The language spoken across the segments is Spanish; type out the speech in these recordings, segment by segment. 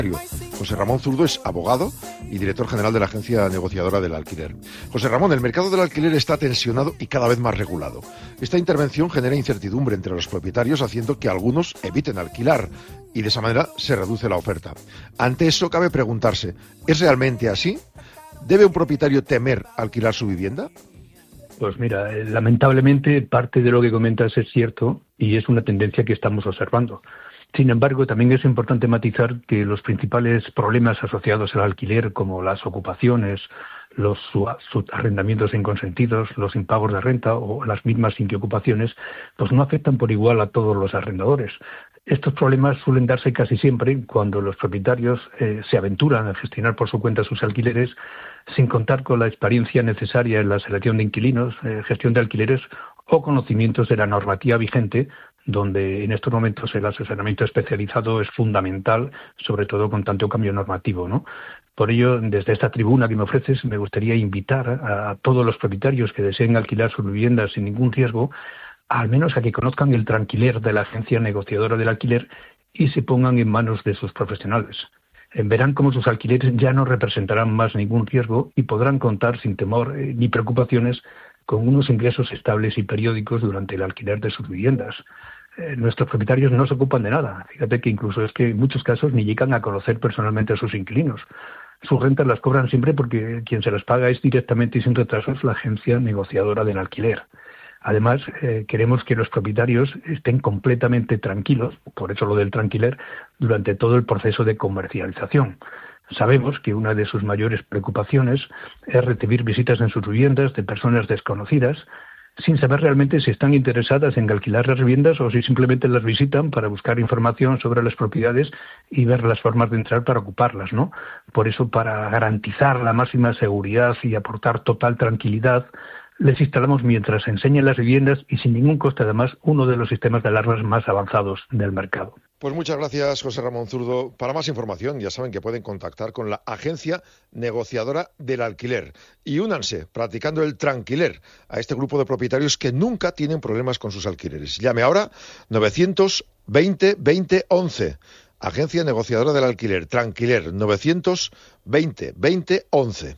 José Ramón Zurdo es abogado y director general de la Agencia Negociadora del Alquiler. José Ramón, el mercado del alquiler está tensionado y cada vez más regulado. Esta intervención genera incertidumbre entre los propietarios, haciendo que algunos eviten alquilar y de esa manera se reduce la oferta. Ante eso cabe preguntarse, ¿es realmente así? ¿Debe un propietario temer alquilar su vivienda? Pues mira, lamentablemente parte de lo que comentas es cierto y es una tendencia que estamos observando. Sin embargo, también es importante matizar que los principales problemas asociados al alquiler, como las ocupaciones, los arrendamientos inconsentidos, los impagos de renta o las mismas inquiocupaciones, pues no afectan por igual a todos los arrendadores. Estos problemas suelen darse casi siempre cuando los propietarios se aventuran a gestionar por su cuenta sus alquileres sin contar con la experiencia necesaria en la selección de inquilinos, gestión de alquileres o conocimientos de la normativa vigente, donde en estos momentos el asesoramiento especializado es fundamental, sobre todo con tanto cambio normativo, ¿no? Por ello, desde esta tribuna que me ofreces, me gustaría invitar a todos los propietarios que deseen alquilar sus viviendas sin ningún riesgo, al menos a que conozcan el tranquiler de la Agencia Negociadora del Alquiler y se pongan en manos de sus profesionales. Verán cómo sus alquileres ya no representarán más ningún riesgo y podrán contar sin temor ni preocupaciones con unos ingresos estables y periódicos durante el alquiler de sus viviendas. Nuestros propietarios no se ocupan de nada. Fíjate que incluso es que en muchos casos ni llegan a conocer personalmente a sus inquilinos. Sus rentas las cobran siempre porque quien se las paga es directamente y sin retrasos la Agencia Negociadora del Alquiler. Además, queremos que los propietarios estén completamente tranquilos, por eso lo del tranquiler, durante todo el proceso de comercialización. Sabemos que una de sus mayores preocupaciones es recibir visitas en sus viviendas de personas desconocidas, sin saber realmente si están interesadas en alquilar las viviendas o si simplemente las visitan para buscar información sobre las propiedades y ver las formas de entrar para ocuparlas, ¿no? Por eso, para garantizar la máxima seguridad y aportar total tranquilidad, les instalamos mientras enseñan las viviendas y sin ningún coste además uno de los sistemas de alarmas más avanzados del mercado. Pues muchas gracias, José Ramón Zurdo. Para más información, ya saben que pueden contactar con la Agencia Negociadora del Alquiler y únanse, practicando el tranquiler, a este grupo de propietarios que nunca tienen problemas con sus alquileres. Llame ahora 920 20 11. Agencia Negociadora del Alquiler, Tranquiler, 920 20 11.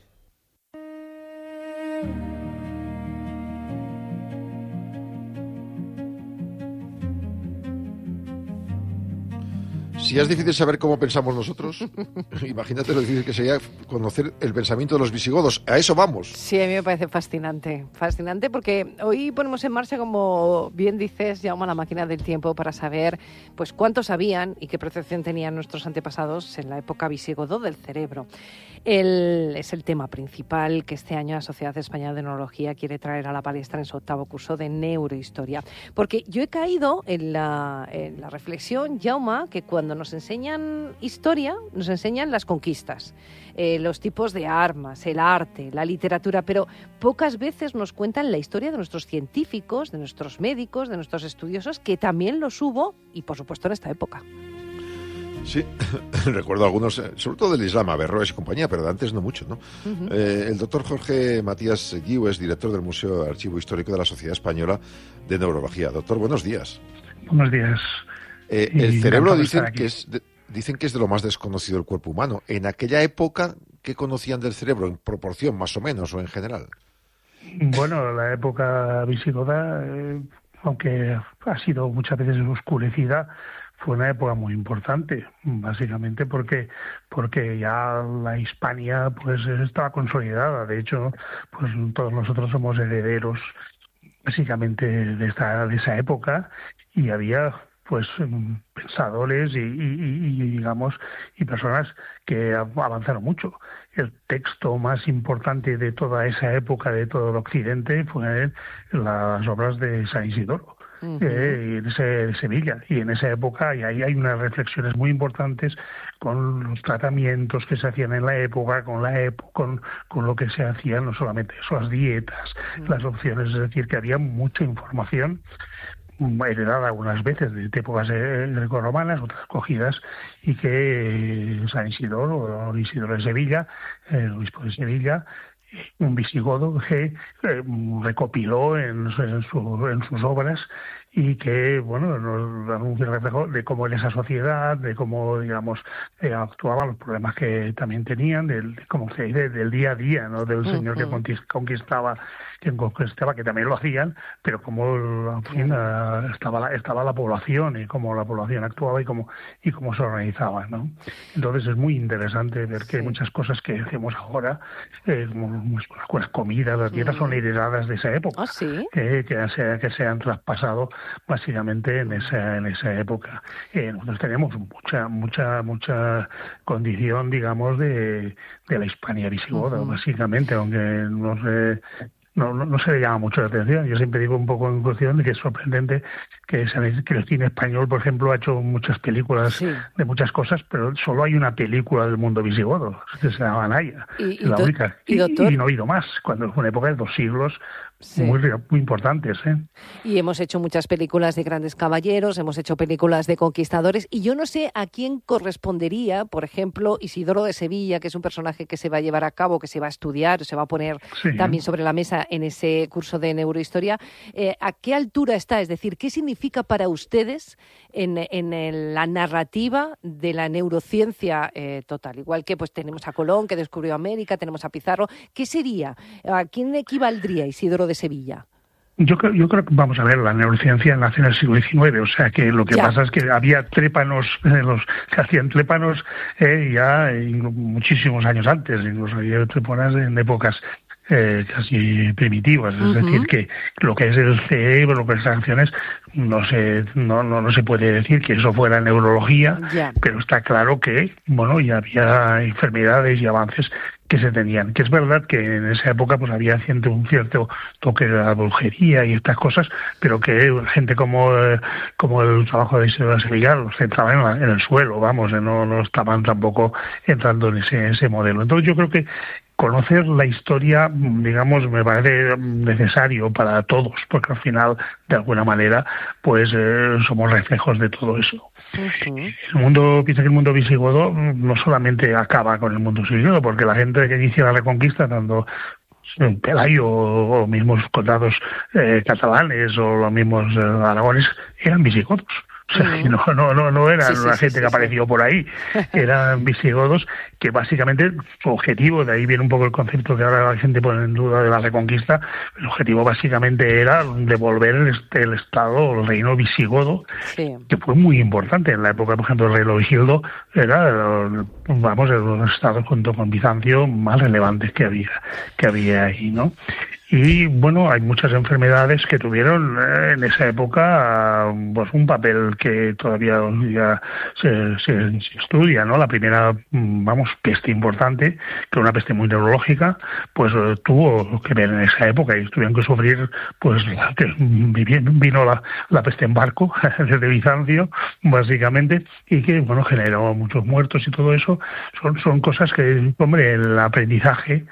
Si es difícil saber cómo pensamos nosotros, imagínate lo difícil que sería conocer el pensamiento de los visigodos. A eso vamos. Sí, a mí me parece fascinante. Fascinante porque hoy ponemos en marcha, como bien dices, Jaume, la máquina del tiempo para saber pues cuánto sabían y qué percepción tenían nuestros antepasados en la época visigodo del cerebro. Es el tema principal que este año la Sociedad Española de Neurología quiere traer a la palestra en su 8º curso de neurohistoria. Porque yo he caído en la reflexión, Jaume, que cuando nos enseñan historia, nos enseñan las conquistas, los tipos de armas, el arte, la literatura, pero pocas veces nos cuentan la historia de nuestros científicos, de nuestros médicos, de nuestros estudiosos, que también los hubo, y por supuesto en esta época. Sí, recuerdo algunos, sobre todo del Islam, Averroes y compañía, pero de antes no mucho, ¿no? Uh-huh. El doctor Jorge Matías Guiu es director del Museo de Archivo Histórico de la Sociedad Española de Neurología. Doctor, buenos días. Buenos días. El cerebro dicen que es de lo más desconocido del cuerpo humano. En aquella época, ¿qué conocían del cerebro en proporción, más o menos, o en general? Bueno, la época visigoda, aunque ha sido muchas veces oscurecida, fue una época muy importante, básicamente porque ya la Hispania pues estaba consolidada. De hecho, pues todos nosotros somos herederos básicamente de esa época, y había pues pensadores y digamos y personas que avanzaron mucho. El texto más importante de toda esa época, de todo el Occidente, fue las obras de San Isidoro. De Sevilla, y en esa época y ahí hay unas reflexiones muy importantes con los tratamientos que se hacían en la época, con lo que se hacía, no solamente eso, las dietas, las opciones, es decir, que había mucha información heredada algunas veces de épocas grecorromanas, otras cogidas, y que San Isidoro, o Isidoro de Sevilla, el obispo de Sevilla, un visigodo que recopiló en sus obras y que, bueno, nos dan un reflejo de cómo en esa sociedad, de cómo, digamos, actuaban, los problemas que también tenían, como se dice, del día a día, ¿no? Del señor que conquistaba, que también lo hacían, pero cómo, en fin, estaba la población y cómo la población actuaba y cómo se organizaba, ¿no? Entonces es muy interesante ver que hay muchas cosas que hacemos ahora, como las comidas, las dietas son heredadas de esa época, que se han traspasado básicamente en esa época. Nosotros tenemos mucha condición, digamos, de la Hispania visigoda, básicamente, aunque no se le llama mucho la atención. Yo siempre digo un poco en cuestión de que es sorprendente que el cine español, por ejemplo, ha hecho muchas películas de muchas cosas, pero solo hay una película del mundo visigodo, que se llama Naya, la única. Y no ha habido más, cuando fue una época de 2 siglos muy importantes. Y hemos hecho muchas películas de grandes caballeros, hemos hecho películas de conquistadores, y yo no sé a quién correspondería, por ejemplo, Isidoro de Sevilla, que es un personaje que se va a llevar a cabo, que se va a estudiar, se va a poner también sobre la mesa en ese curso de neurohistoria. ¿A qué altura está? Es decir, ¿qué significa para ustedes en la narrativa de la neurociencia total? Igual que pues tenemos a Colón, que descubrió América, tenemos a Pizarro. ¿Qué sería? ¿A quién equivaldría Isidoro de Sevilla? Yo creo que, vamos a ver, la neurociencia nace en el siglo XIX, o sea que lo que pasa es que había trépanos, que hacían trépanos ya muchísimos años antes, incluso había trépanos en épocas casi primitivas, es decir, que lo que es el cerebro, lo que es las acciones, no se puede decir que eso fuera neurología, pero está claro que, bueno, ya había enfermedades y avances que se tenían, que es verdad que en esa época pues había un cierto toque de la brujería y estas cosas, pero que gente como el trabajo de Isidoro de Sevilla los centraba en el suelo, vamos, no estaban tampoco entrando en ese modelo. Entonces yo creo que conocer la historia, digamos, me parece necesario para todos, porque al final, de alguna manera, pues somos reflejos de todo eso. Piensa que el mundo visigodo no solamente acaba con el mundo visigodo, porque la gente que inicia la Reconquista, tanto Pelayo o mismos condados catalanes o los mismos aragones, eran visigodos. O sea, no eran una gente que apareció por ahí, eran visigodos que básicamente su objetivo, de ahí viene un poco el concepto que ahora la gente pone en duda de la Reconquista, el objetivo básicamente era devolver el estado o el reino visigodo, que fue muy importante en la época, por ejemplo, el rey Leovigildo era los estados junto con Bizancio más relevantes que había ahí, ¿no? Y bueno, hay muchas enfermedades que tuvieron en esa época pues un papel que todavía se estudia, ¿no? La primera, peste importante, que era una peste muy neurológica, pues tuvo que ver en esa época y tuvieron que sufrir, pues que vino la peste en barco desde Bizancio, básicamente, y que bueno, generó muchos muertos y todo eso. Son cosas que, hombre, el aprendizaje,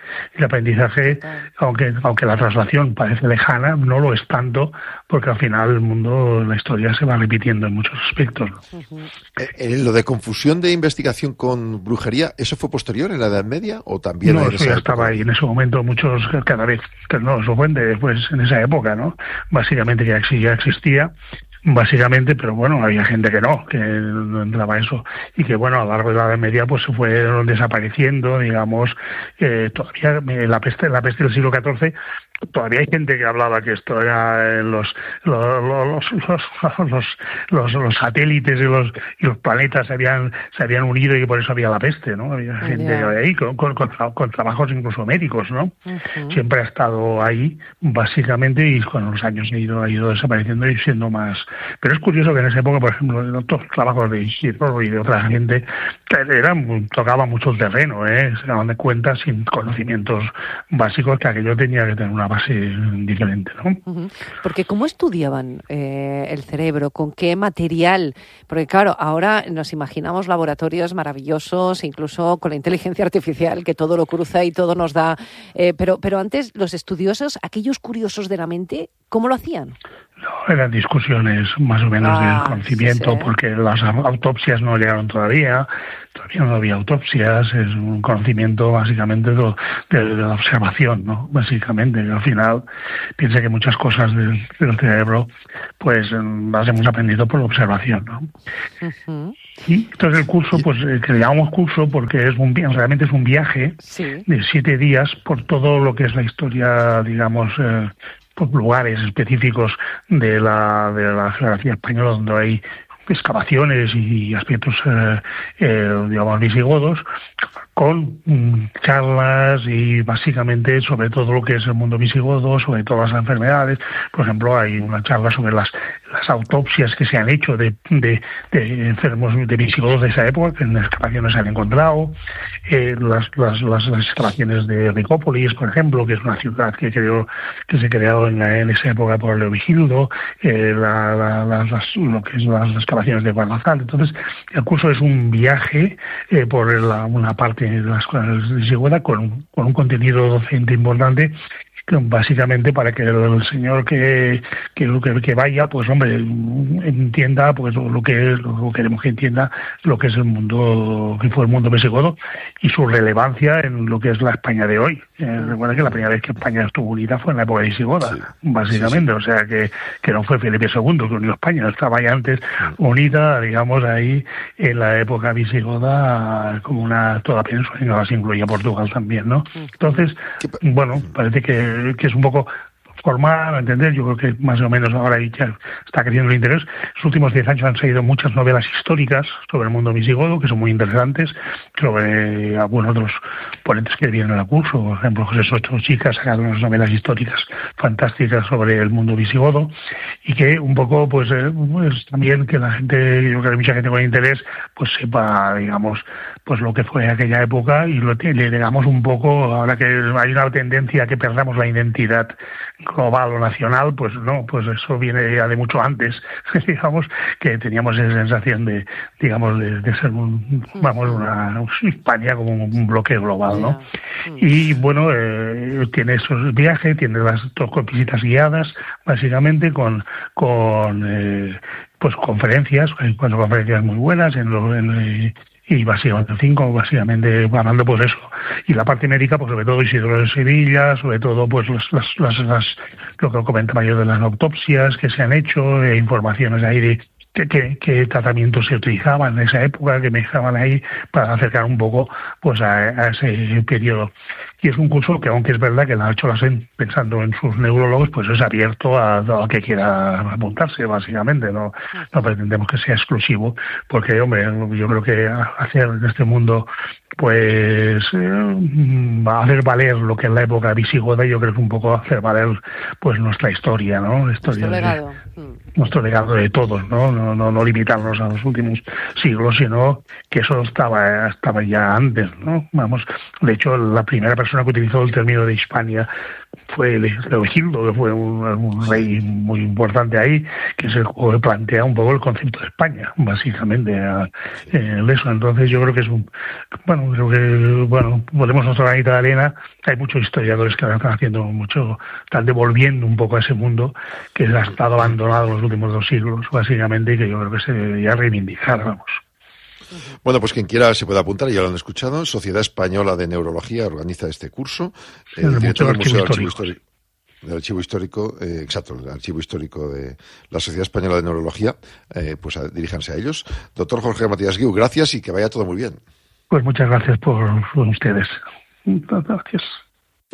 aunque la traslación parece lejana, no lo es tanto, porque al final el mundo, la historia se va repitiendo en muchos aspectos, ¿no? Lo de confusión de investigación con brujería, ¿eso fue posterior en la Edad Media o también? No, eso ya estaba ahí en ese momento, muchos cada vez, no, eso fue después en esa época, ¿no? Básicamente ya existía. Básicamente, pero bueno, había gente que no entraba eso, y que bueno, a lo largo de la Edad Media pues se fueron desapareciendo, digamos, todavía la peste del siglo XIV, todavía hay gente que hablaba que esto era los satélites y los planetas se habían unido y que por eso había la peste, ¿no? Había gente ahí con trabajos incluso médicos, ¿no? Siempre ha estado ahí, básicamente, y con los años ha ido desapareciendo y siendo más. Pero es curioso que en esa época, por ejemplo, en otros trabajos de Isidoro y de otra gente, tocaba mucho el terreno, se daban de cuenta sin conocimientos básicos que aquello tenía que tener una base diferente, ¿no? Porque ¿cómo estudiaban el cerebro? ¿Con qué material? Porque claro, ahora nos imaginamos laboratorios maravillosos, incluso con la inteligencia artificial, que todo lo cruza y todo nos da. Pero antes, los estudiosos, aquellos curiosos de la mente, ¿Cómo lo hacían? No, eran discusiones más o menos del conocimiento, porque las autopsias no llegaron todavía no había autopsias, es un conocimiento básicamente de la observación, ¿no? Básicamente, al final piensa que muchas cosas del cerebro pues las hemos aprendido por la observación, ¿no? Uh-huh. Y entonces el curso, pues que le llamamos curso porque realmente es un viaje de 7 días por todo lo que es la historia, digamos, por lugares específicos de la geografía española donde hay excavaciones y aspectos, digamos, visigodos, con charlas y básicamente sobre todo lo que es el mundo visigodo, sobre todas las enfermedades. Por ejemplo, hay una charla sobre las autopsias que se han hecho de enfermos de visigodos de esa época, que en excavaciones se han encontrado, las excavaciones de Ricópolis, por ejemplo, que es una ciudad que se creó en esa época por Leovigildo, lo que es las excavaciones de Guadalajara. Entonces, el curso es un viaje por una parte de las cosas visigodas con un contenido docente importante, básicamente para que el señor que vaya, pues hombre, entienda pues lo queremos que entienda lo que es el mundo, que fue el mundo visigodo y su relevancia en lo que es la España de hoy. Recuerda que la primera vez que España estuvo unida fue en la época visigoda, básicamente, o sea que no fue Felipe II que unió España, estaba ya antes unida, digamos, ahí en la época visigoda como toda península, y no se incluía Portugal también, ¿no? Entonces, bueno, parece que es un poco formar, entender. Yo creo que más o menos ahora ya está creciendo el interés. Los últimos 10 años han salido muchas novelas históricas sobre el mundo visigodo, que son muy interesantes, sobre algunos de los ponentes que vienen al curso. Por ejemplo, José Soto Chica ha sacado unas novelas históricas fantásticas sobre el mundo visigodo, y que un poco, pues también que la gente, yo creo que hay mucha gente con interés, pues sepa, digamos, pues lo que fue aquella época, y le digamos un poco, ahora que hay una tendencia a que perdamos la identidad global o nacional, pues no, pues eso viene ya de mucho antes, digamos, que teníamos esa sensación de ser una España como un bloque global, ¿no? Y bueno, tiene esos viajes, tiene las visitas guiadas, básicamente con pues conferencias, hay 4 conferencias muy buenas y básicamente 5, básicamente hablando pues eso. Y la parte médica, pues sobre todo Isidro de Sevilla, sobre todo pues lo que comentaba yo de las autopsias que se han hecho, informaciones ahí de qué tratamientos se utilizaban en esa época, que me dejaban ahí para acercar un poco pues a ese periodo. Y es un curso que, aunque es verdad que lo ha hecho la SEN pensando en sus neurólogos, pues es abierto a que quiera apuntarse, básicamente. No pretendemos que sea exclusivo, porque, hombre, yo creo que hacer en este mundo, pues, hacer valer lo que es la época visigoda, yo creo que un poco hacer valer, pues, nuestra historia, ¿no? Nuestro legado de todos, no limitarnos a los últimos siglos, sino que eso estaba ya antes, ¿no? Vamos, de hecho, la primera persona que utilizó el término de Hispania fue Leovigildo, que fue un rey muy importante ahí, que plantea un poco el concepto de España, básicamente, eso. Entonces yo creo que ponemos nuestra granita de arena. Hay muchos historiadores que están haciendo están devolviendo un poco a ese mundo que ha estado abandonado en los últimos 2 siglos, básicamente, y que yo creo que se debería reivindicar, vamos. Bueno, pues quien quiera se puede apuntar, ya lo han escuchado. Sociedad Española de Neurología organiza este curso. El director del Museo del Archivo Histórico, exacto, el Archivo Histórico de la Sociedad Española de Neurología, pues diríjanse a ellos. Doctor Jorge Matías Guiu, gracias y que vaya todo muy bien. Pues muchas gracias por ustedes. Gracias.